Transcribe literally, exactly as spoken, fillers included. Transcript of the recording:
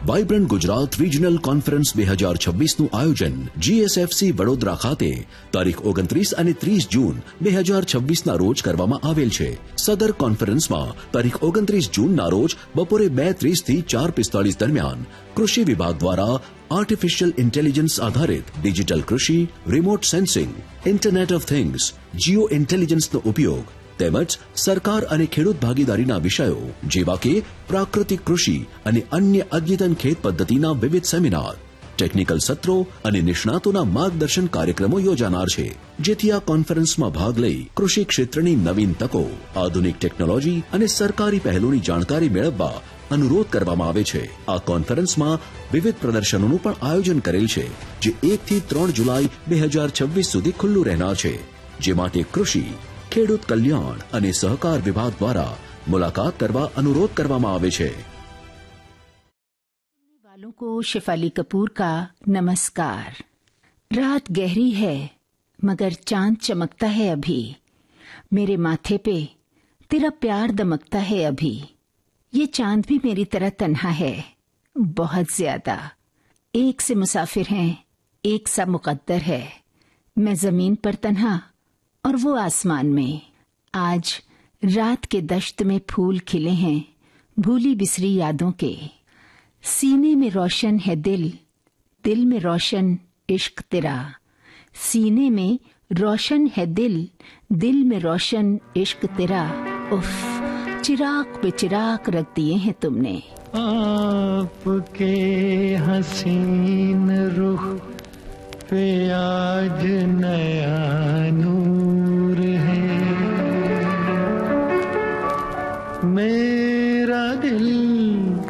Vibrant Gujarat regional conference બે હજાર છવ્વીસનું આયોજન જીએસએફસી વડોદરા ખાતે તારીખ ઓગણત્રીસ અને ત્રીસ જૂન બે હજાર છવ્વીસના રોજ કરવામાં આવેલ છે. સદર કોન્ફરન્સમાં તારીખ ઓગણત્રીસ જૂનના રોજ બપોરે બે ત્રીસ થી ચાર પિસ્તાળીસ દરમિયાન કૃષિ વિભાગ દ્વારા આર્ટિફિશિયલ ઇન્ટેલિજન્સ આધારિત ડિજિટલ કૃષિ, remote sensing, internet of things, Jio ઇન્ટેલિજન્સનો ઉપયોગ તેમજ સરકાર અને ખેડૂત ભાગીદારીના વિષયો જેવા કે પ્રાકૃતિક કૃષિ અને અન્ય અદ્યતન ખેત પદ્ધતિના વિવિધ સેમિનાર, ટેકનિકલ સત્રો અને નિષ્ણાતોના માર્ગદર્શન કાર્યક્રમો યોજાનાર છે, જેથી આ કોન્ફરન્સમાં ભાગ લઈ કૃષિ ક્ષેત્રની નવીન તકો, આધુનિક ટેકનોલોજી અને સરકારી પહેલોની જાણકારી મેળવવા અનુરોધ કરવામાં આવે છે. આ કોન્ફરન્સમાં વિવિધ પ્રદર્શનોનું પણ આયોજન કરેલ છે, જે એક થી ત્રણ જુલાઈ બે હજાર છવ્વીસ સુધી ખુલ્લું રહેનાર છે, જે માટે કૃષિ, ખેડૂત કલ્યાણ અને સહકાર વિભાગ દ્વારા મુલાકાત કરવા અનુરોધ કરવામાં આવે છે. वालों को शेफाली कपूर का नमस्कार. रात गहरी है मगर चांद चमकता है अभी, मेरे माथे पे तेरा प्यार दमकता है अभी. ये चांद भी मेरी तरह तन्हा है बहुत ज्यादा. एक से मुसाफिर हैं, एक सा मुकद्दर है. मैं जमीन पर तन्हा और वो आसमान में. आज रात के दश्त में फूल खिले हैं भूली बिसरी यादों के. सीने में रोशन है दिल, दिल में रोशन इश्क तेरा. सीने में रोशन है दिल, दिल में रोशन इश्क तेरा. उफ, चिराग पे चिराग रख दिए हैं तुमने. आपके हसीन रुख पे आज नया नूर है. मेरा दिल